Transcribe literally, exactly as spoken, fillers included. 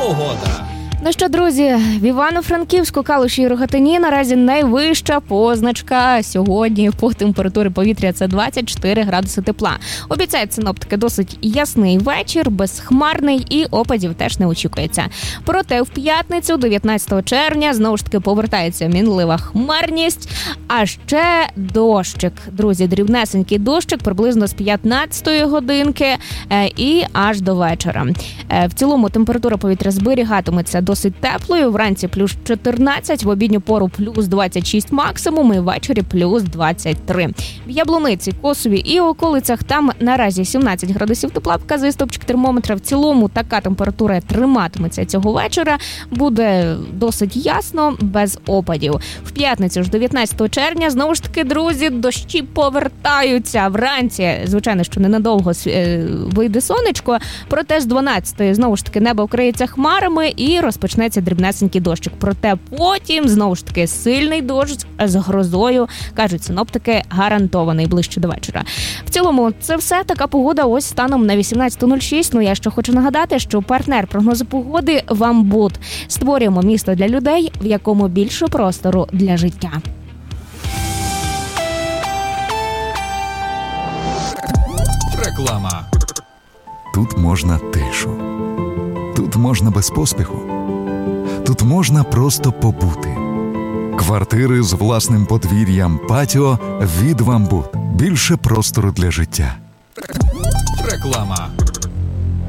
погода. Ну що, друзі, в Івано-Франківську, Калуші і Рогатині наразі найвища позначка сьогодні по температурі повітря – це двадцять чотири градуси тепла. Обіцяють синоптики досить ясний вечір, безхмарний і опадів теж не очікується. Проте в п'ятницю, дев'ятнадцятого червня, знову ж таки повертається мінлива хмарність, а ще дощик. Друзі, дрібнесенький дощик приблизно з п'ятнадцятої годинки і аж до вечора. В цілому температура повітря зберігатиметься досить теплою, вранці плюс чотирнадцять, в обідню пору плюс двадцять шість максимум і ввечері плюс двадцять три. В Яблуниці, Косові і околицях там наразі сімнадцять градусів тепла, показує стопчик термометра. В цілому така температура триматиметься цього вечора, буде досить ясно, без опадів. В п'ятницю ж дев'ятнадцятого червня, знову ж таки, друзі, дощі повертаються вранці. Звичайно, що ненадовго вийде сонечко, проте з дванадцятої знову ж таки небо вкриється хмарами і розпочнеться дрібнесенький дощик. Проте потім, знову ж таки, сильний дощ з грозою, кажуть синоптики, гарантований ближче до вечора. В цілому, це все. Така погода ось станом на вісімнадцята нуль шість. Ну, я ще хочу нагадати, що партнер прогнозу погоди – Вамбуд. Створюємо місто для людей, в якому більше простору для життя. Реклама. Тут можна тишу. Тут можна без поспіху. Тут можна просто побути. Квартири з власним подвір'ям, патіо від Вамбуд. Більше простору для життя. Реклама.